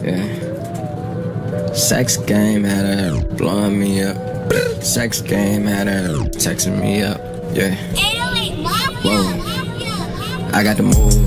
Yeah. Sex game had her blowing me up. Sex game had her texting me up. Yeah. Whoa. I got the move.